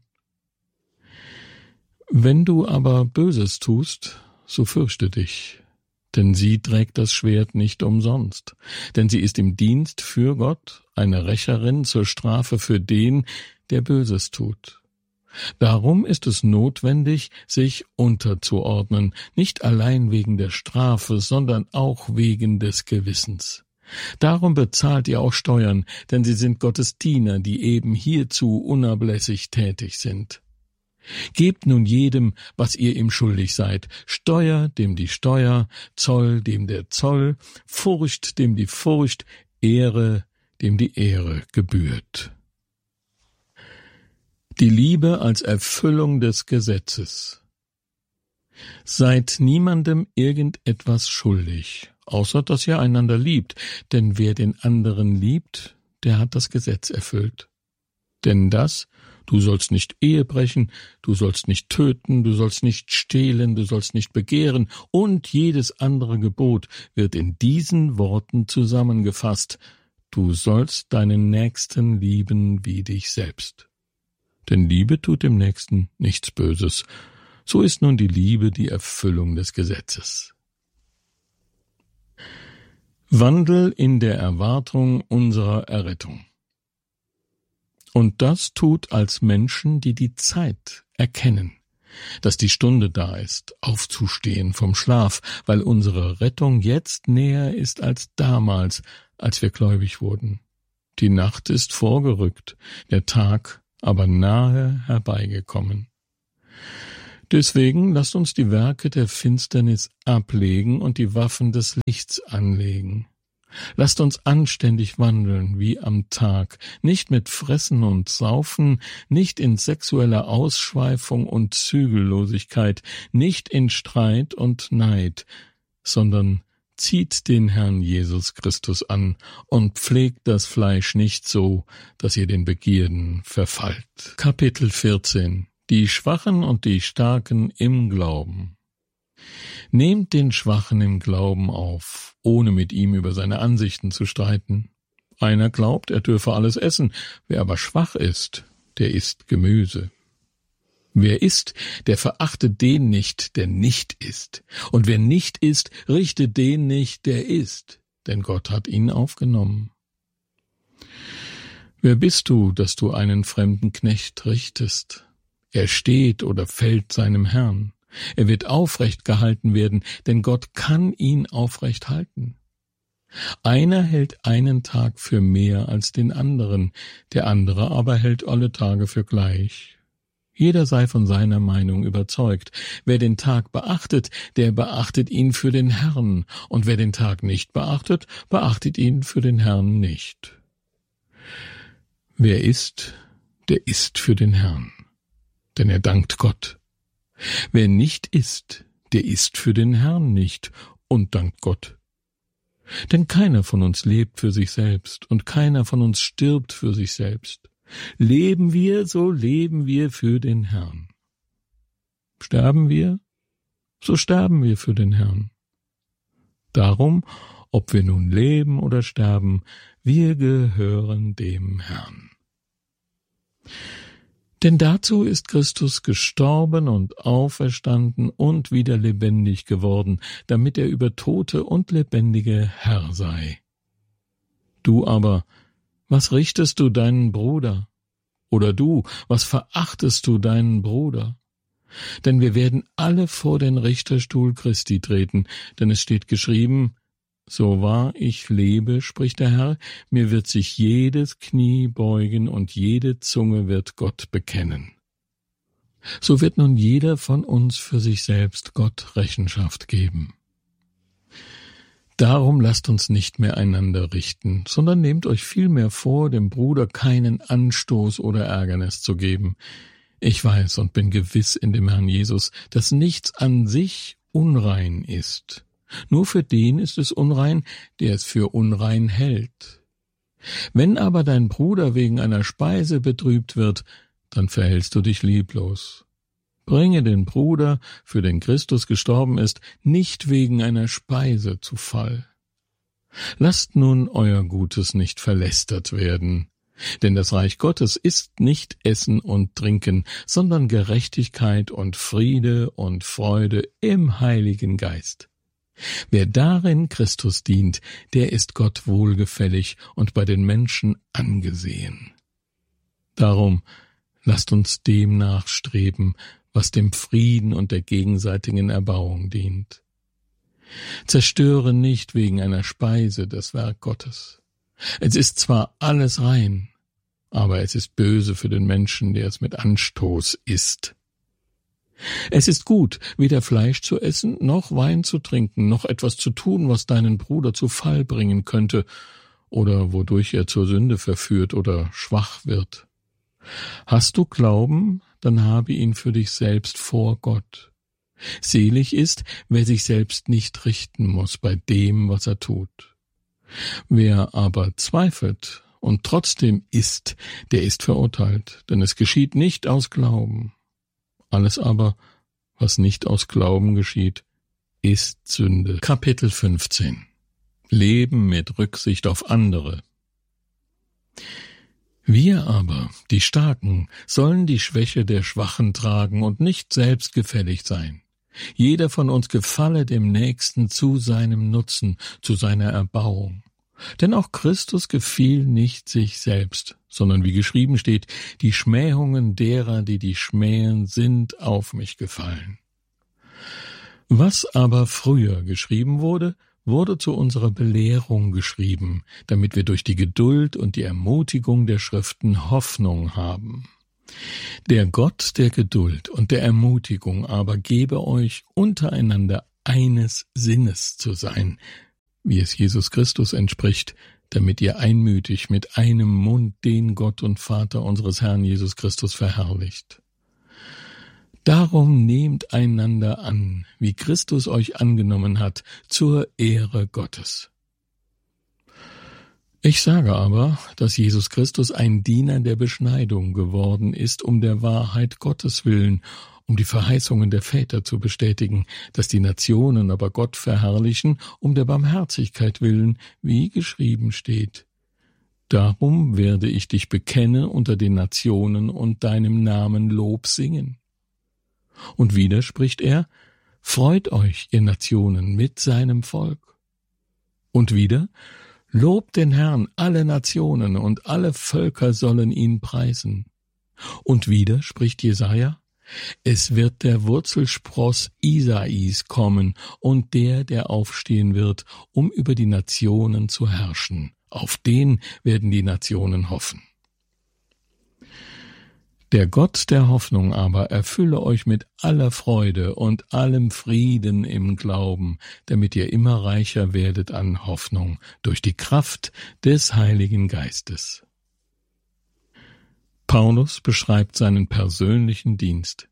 Wenn du aber Böses tust, so fürchte dich, denn sie trägt das Schwert nicht umsonst, denn sie ist im Dienst für Gott, eine Rächerin zur Strafe für den, der Böses tut. Darum ist es notwendig, sich unterzuordnen, nicht allein wegen der Strafe, sondern auch wegen des Gewissens. Darum bezahlt ihr auch Steuern, denn sie sind Gottes Diener, die eben hierzu unablässig tätig sind. Gebt nun jedem, was ihr ihm schuldig seid, Steuer, dem die Steuer, Zoll, dem der Zoll, Furcht, dem die Furcht, Ehre, dem die Ehre gebührt. Die Liebe als Erfüllung des Gesetzes. Seid niemandem irgendetwas schuldig, außer dass ihr einander liebt, denn wer den anderen liebt, der hat das Gesetz erfüllt. Denn das, du sollst nicht Ehe brechen, du sollst nicht töten, du sollst nicht stehlen, du sollst nicht begehren und jedes andere Gebot wird in diesen Worten zusammengefasst: Du sollst deinen Nächsten lieben wie dich selbst. Denn Liebe tut dem Nächsten nichts Böses. So ist nun die Liebe die Erfüllung des Gesetzes. Wandel in der Erwartung unserer Errettung. Und das tut als Menschen, die die Zeit erkennen. dass die Stunde da ist, aufzustehen vom Schlaf, weil unsere Rettung jetzt näher ist als damals, als wir gläubig wurden. Die Nacht ist vorgerückt, der Tag aber nahe herbeigekommen. Deswegen lasst uns die Werke der Finsternis ablegen und die Waffen des Lichts anlegen. Lasst uns anständig wandeln wie am Tag, nicht mit Fressen und Saufen, nicht in sexueller Ausschweifung und Zügellosigkeit, nicht in Streit und Neid, sondern zieht den Herrn Jesus Christus an und pflegt das Fleisch nicht so, dass ihr den Begierden verfallt. Kapitel vierzehn. Die Schwachen und die Starken im Glauben. Nehmt den Schwachen im Glauben auf, ohne mit ihm über seine Ansichten zu streiten. Einer glaubt, er dürfe alles essen, wer aber schwach ist, der isst Gemüse. Wer isst, der verachtet den nicht, der nicht isst. Und wer nicht isst, richtet den nicht, der isst, denn Gott hat ihn aufgenommen. Wer bist du, dass du einen fremden Knecht richtest? Er steht oder fällt seinem Herrn. Er wird aufrecht gehalten werden, denn Gott kann ihn aufrecht halten. Einer hält einen Tag für mehr als den anderen, der andere aber hält alle Tage für gleich. Jeder sei von seiner Meinung überzeugt. Wer den Tag beachtet, der beachtet ihn für den Herrn, und wer den Tag nicht beachtet, beachtet ihn für den Herrn nicht. Wer isst, der isst für den Herrn, denn er dankt Gott. Wer nicht isst, der isst für den Herrn nicht und dankt Gott. Denn keiner von uns lebt für sich selbst und keiner von uns stirbt für sich selbst. Leben wir, so leben wir für den Herrn. Sterben wir, so sterben wir für den Herrn. Darum, ob wir nun leben oder sterben, wir gehören dem Herrn. Denn dazu ist Christus gestorben und auferstanden und wieder lebendig geworden, damit er über Tote und Lebendige Herr sei. Du aber, was richtest du deinen Bruder? Oder du, was verachtest du deinen Bruder? Denn wir werden alle vor den Richterstuhl Christi treten, denn es steht geschrieben, so wahr ich lebe, spricht der Herr, mir wird sich jedes Knie beugen und jede Zunge wird Gott bekennen. So wird nun jeder von uns für sich selbst Gott Rechenschaft geben. Darum lasst uns nicht mehr einander richten, sondern nehmt euch vielmehr vor, dem Bruder keinen Anstoß oder Ärgernis zu geben. Ich weiß und bin gewiss in dem Herrn Jesus, dass nichts an sich unrein ist. Nur für den ist es unrein, der es für unrein hält. Wenn aber dein Bruder wegen einer Speise betrübt wird, dann verhältst du dich lieblos. Bringe den Bruder, für den Christus gestorben ist, nicht wegen einer Speise zu Fall. Lasst nun euer Gutes nicht verlästert werden, denn das Reich Gottes ist nicht Essen und Trinken, sondern Gerechtigkeit und Friede und Freude im Heiligen Geist. Wer darin Christus dient, der ist Gott wohlgefällig und bei den Menschen angesehen. Darum lasst uns dem nachstreben, was dem Frieden und der gegenseitigen Erbauung dient. Zerstöre nicht wegen einer Speise das Werk Gottes. Es ist zwar alles rein, aber es ist böse für den Menschen, der es mit Anstoß isst. Es ist gut, weder Fleisch zu essen, noch Wein zu trinken, noch etwas zu tun, was deinen Bruder zu Fall bringen könnte oder wodurch er zur Sünde verführt oder schwach wird. Hast du Glauben, dann habe ihn für dich selbst vor Gott. Selig ist, wer sich selbst nicht richten muss bei dem, was er tut. Wer aber zweifelt und trotzdem isst, der ist verurteilt, denn es geschieht nicht aus Glauben. Alles aber, was nicht aus Glauben geschieht, ist Sünde. Kapitel fünfzehn. Leben mit Rücksicht auf andere. Wir aber, die Starken, sollen die Schwäche der Schwachen tragen und nicht selbstgefällig sein. Jeder von uns gefalle dem Nächsten zu seinem Nutzen, zu seiner Erbauung. Denn auch Christus gefiel nicht sich selbst, sondern wie geschrieben steht, die Schmähungen derer, die die schmähen, sind auf mich gefallen. Was aber früher geschrieben wurde, wurde zu unserer Belehrung geschrieben, damit wir durch die Geduld und die Ermutigung der Schriften Hoffnung haben. Der Gott der Geduld und der Ermutigung aber gebe euch untereinander eines Sinnes zu sein, wie es Jesus Christus entspricht, damit ihr einmütig mit einem Mund den Gott und Vater unseres Herrn Jesus Christus verherrlicht. Darum nehmt einander an, wie Christus euch angenommen hat, zur Ehre Gottes. Ich sage aber, dass Jesus Christus ein Diener der Beschneidung geworden ist, um der Wahrheit Gottes willen, um die Verheißungen der Väter zu bestätigen, dass die Nationen aber Gott verherrlichen, um der Barmherzigkeit willen, wie geschrieben steht. Darum werde ich dich bekennen unter den Nationen und deinem Namen Lob singen. Und wieder spricht er, freut euch, ihr Nationen, mit seinem Volk. Und wieder, lobt den Herrn alle Nationen und alle Völker sollen ihn preisen. Und wieder spricht Jesaja, es wird der Wurzelspross Isais kommen und der, der aufstehen wird, um über die Nationen zu herrschen. Auf den werden die Nationen hoffen. Der Gott der Hoffnung aber erfülle euch mit aller Freude und allem Frieden im Glauben, damit ihr immer reicher werdet an Hoffnung durch die Kraft des Heiligen Geistes. Paulus beschreibt seinen persönlichen Dienst.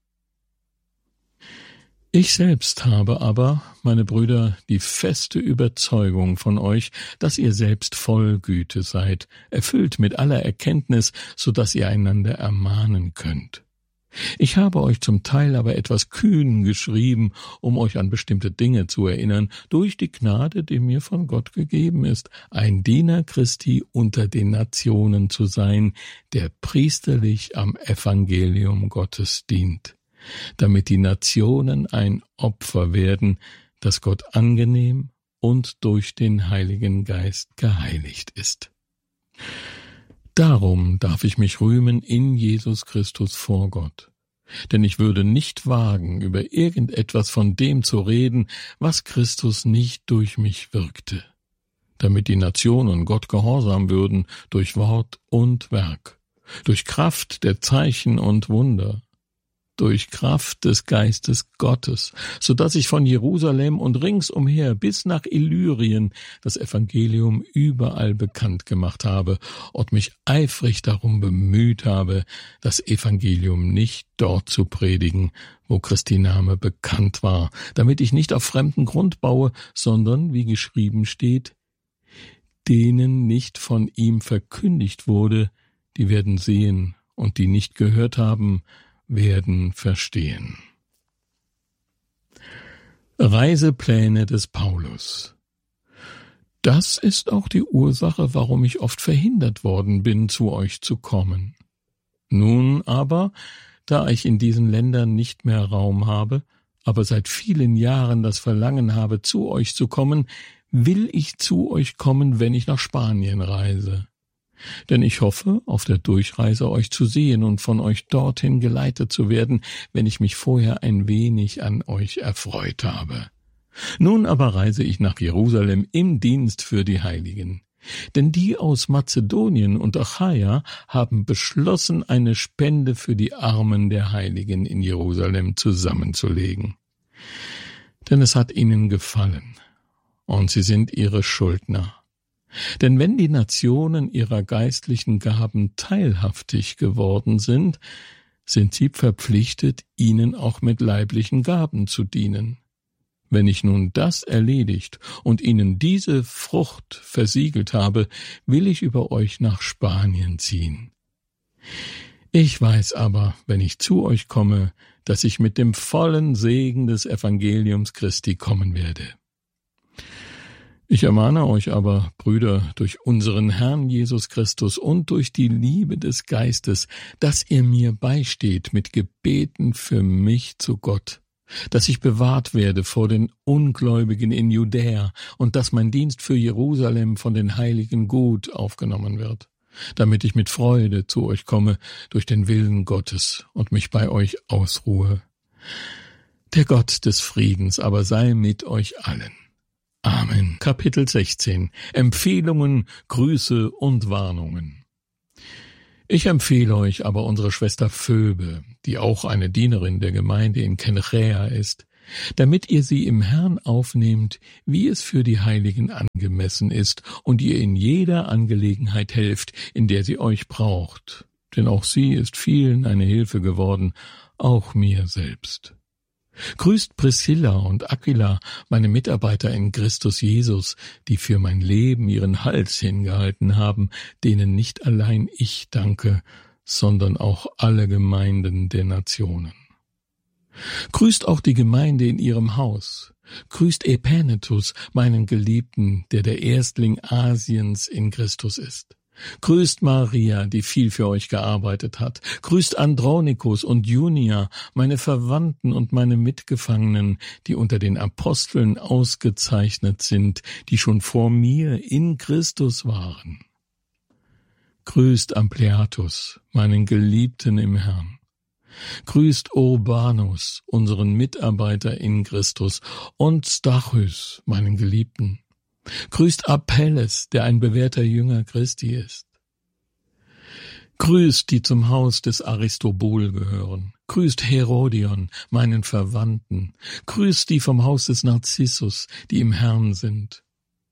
Ich selbst habe aber, meine Brüder, die feste Überzeugung von euch, dass ihr selbst voll Güte seid, erfüllt mit aller Erkenntnis, so dass ihr einander ermahnen könnt. Ich habe euch zum Teil aber etwas kühn geschrieben, um euch an bestimmte Dinge zu erinnern, durch die Gnade, die mir von Gott gegeben ist, ein Diener Christi unter den Nationen zu sein, der priesterlich am Evangelium Gottes dient, damit die Nationen ein Opfer werden, das Gott angenehm und durch den Heiligen Geist geheiligt ist. Darum darf ich mich rühmen in Jesus Christus vor Gott. Denn ich würde nicht wagen, über irgendetwas von dem zu reden, was Christus nicht durch mich wirkte, damit die Nationen Gott gehorsam würden durch Wort und Werk, durch Kraft der Zeichen und Wunder, durch Kraft des Geistes Gottes, so dass ich von Jerusalem und ringsumher bis nach Illyrien das Evangelium überall bekannt gemacht habe und mich eifrig darum bemüht habe, das Evangelium nicht dort zu predigen, wo Christi Name bekannt war, damit ich nicht auf fremden Grund baue, sondern, wie geschrieben steht, denen nicht von ihm verkündigt wurde, die werden sehen, und die nicht gehört haben, werden verstehen. Reisepläne des Paulus. Das ist auch die Ursache, warum ich oft verhindert worden bin, zu euch zu kommen. Nun aber, da ich in diesen Ländern nicht mehr Raum habe, aber seit vielen Jahren das Verlangen habe, zu euch zu kommen, will ich zu euch kommen, wenn ich nach Spanien reise. Denn ich hoffe, auf der Durchreise euch zu sehen und von euch dorthin geleitet zu werden, wenn ich mich vorher ein wenig an euch erfreut habe. Nun aber reise ich nach Jerusalem im Dienst für die Heiligen. Denn die aus Mazedonien und Achaia haben beschlossen, eine Spende für die Armen der Heiligen in Jerusalem zusammenzulegen. Denn es hat ihnen gefallen, und sie sind ihre Schuldner. Denn wenn die Nationen ihrer geistlichen Gaben teilhaftig geworden sind, sind sie verpflichtet, ihnen auch mit leiblichen Gaben zu dienen. Wenn ich nun das erledigt und ihnen diese Frucht versiegelt habe, will ich über euch nach Spanien ziehen. Ich weiß aber, wenn ich zu euch komme, dass ich mit dem vollen Segen des Evangeliums Christi kommen werde. Ich ermahne euch aber, Brüder, durch unseren Herrn Jesus Christus und durch die Liebe des Geistes, dass ihr mir beisteht mit Gebeten für mich zu Gott, dass ich bewahrt werde vor den Ungläubigen in Judäa und dass mein Dienst für Jerusalem von den Heiligen gut aufgenommen wird, damit ich mit Freude zu euch komme durch den Willen Gottes und mich bei euch ausruhe. Der Gott des Friedens aber sei mit euch allen. Amen. Kapitel sechzehn. Empfehlungen, Grüße und Warnungen. Ich empfehle euch aber unsere Schwester Phoebe, die auch eine Dienerin der Gemeinde in Kenchräa ist, damit ihr sie im Herrn aufnehmt, wie es für die Heiligen angemessen ist, und ihr in jeder Angelegenheit helft, in der sie euch braucht. Denn auch sie ist vielen eine Hilfe geworden, auch mir selbst. Grüßt Priscilla und Aquila, meine Mitarbeiter in Christus Jesus, die für mein Leben ihren Hals hingehalten haben, denen nicht allein ich danke, sondern auch alle Gemeinden der Nationen. Grüßt auch die Gemeinde in ihrem Haus. Grüßt Epanetus, meinen Geliebten, der der Erstling Asiens in Christus ist. Grüßt Maria, die viel für euch gearbeitet hat. Grüßt Andronikus und Junia, meine Verwandten und meine Mitgefangenen, die unter den Aposteln ausgezeichnet sind, die schon vor mir in Christus waren. Grüßt Ampliatus, meinen Geliebten im Herrn. Grüßt Urbanus, unseren Mitarbeiter in Christus, und Stachys, meinen Geliebten. Grüßt Apelles, der ein bewährter Jünger Christi ist. Grüßt, die zum Haus des Aristobul gehören. Grüßt Herodion, meinen Verwandten. Grüßt die vom Haus des Narzissus, die im Herrn sind.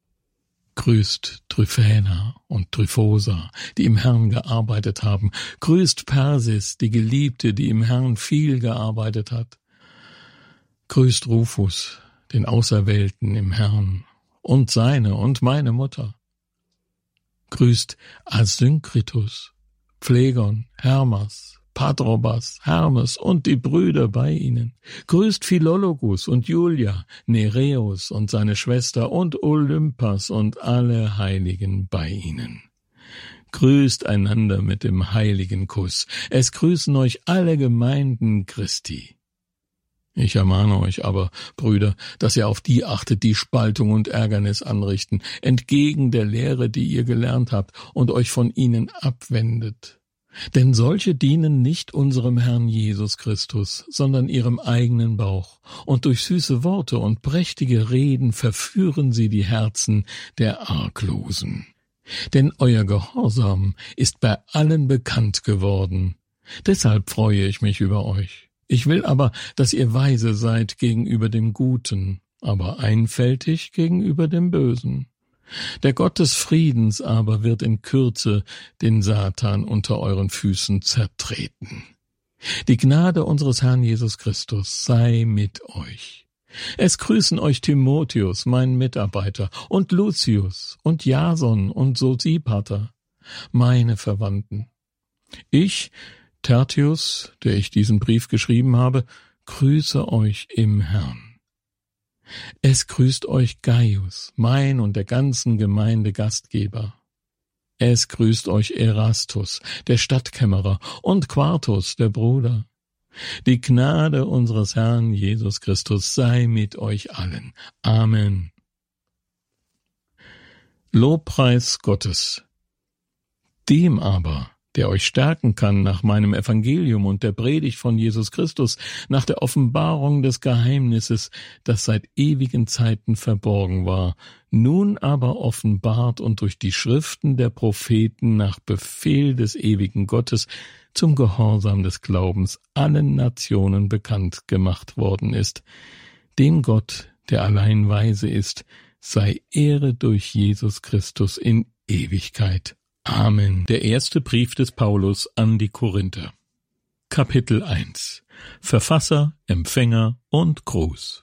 Grüßt Tryphäna und Tryphosa, die im Herrn gearbeitet haben. Grüßt Persis, die Geliebte, die im Herrn viel gearbeitet hat. Grüßt Rufus, den Auserwählten im Herrn, und seine und meine Mutter. Grüßt Asynkritus, Phlegon, Hermas, Patrobas, Hermes und die Brüder bei ihnen. Grüßt Philologus und Julia, Nereus und seine Schwester und Olympas und alle Heiligen bei ihnen. Grüßt einander mit dem heiligen Kuss. Es grüßen euch alle Gemeinden Christi. Ich ermahne euch aber, Brüder, dass ihr auf die achtet, die Spaltung und Ärgernis anrichten, entgegen der Lehre, die ihr gelernt habt, und euch von ihnen abwendet. Denn solche dienen nicht unserem Herrn Jesus Christus, sondern ihrem eigenen Bauch, und durch süße Worte und prächtige Reden verführen sie die Herzen der Arglosen. Denn euer Gehorsam ist bei allen bekannt geworden. Deshalb freue ich mich über euch. Ich will aber, dass ihr weise seid gegenüber dem Guten, aber einfältig gegenüber dem Bösen. Der Gott des Friedens aber wird in Kürze den Satan unter euren Füßen zertreten. Die Gnade unseres Herrn Jesus Christus sei mit euch. Es grüßen euch Timotheus, mein Mitarbeiter, und Lucius und Jason und Sosipater, meine Verwandten. Ich, Tertius, der ich diesen Brief geschrieben habe, grüße euch im Herrn. Es grüßt euch Gaius, mein und der ganzen Gemeinde Gastgeber. Es grüßt euch Erastus, der Stadtkämmerer, und Quartus, der Bruder. Die Gnade unseres Herrn Jesus Christus sei mit euch allen. Amen. Lobpreis Gottes. Dem aber, der euch stärken kann nach meinem Evangelium und der Predigt von Jesus Christus, nach der Offenbarung des Geheimnisses, das seit ewigen Zeiten verborgen war, nun aber offenbart und durch die Schriften der Propheten nach Befehl des ewigen Gottes zum Gehorsam des Glaubens allen Nationen bekannt gemacht worden ist. Dem Gott, der allein weise ist, sei Ehre durch Jesus Christus in Ewigkeit. Amen. Der erste Brief des Paulus an die Korinther. Kapitel eins. Verfasser, Empfänger und Gruß.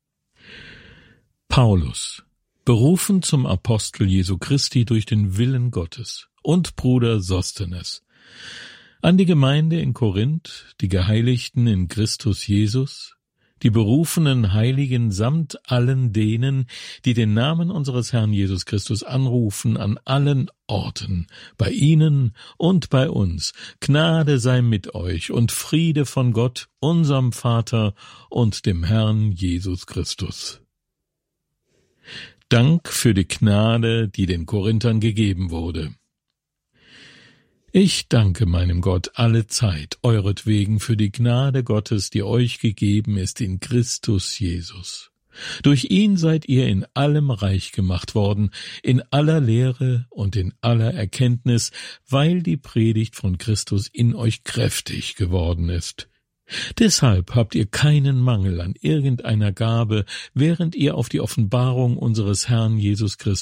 Paulus, berufen zum Apostel Jesu Christi durch den Willen Gottes, und Bruder Sostenes, an die Gemeinde in Korinth, die Geheiligten in Christus Jesus, die berufenen Heiligen samt allen denen, die den Namen unseres Herrn Jesus Christus anrufen, an allen Orten, bei ihnen und bei uns. Gnade sei mit euch und Friede von Gott, unserem Vater und dem Herrn Jesus Christus. Dank für die Gnade, die den Korinthern gegeben wurde. Ich danke meinem Gott alle Zeit, euretwegen für die Gnade Gottes, die euch gegeben ist in Christus Jesus. Durch ihn seid ihr in allem reich gemacht worden, in aller Lehre und in aller Erkenntnis, weil die Predigt von Christus in euch kräftig geworden ist. Deshalb habt ihr keinen Mangel an irgendeiner Gabe, während ihr auf die Offenbarung unseres Herrn Jesus Christus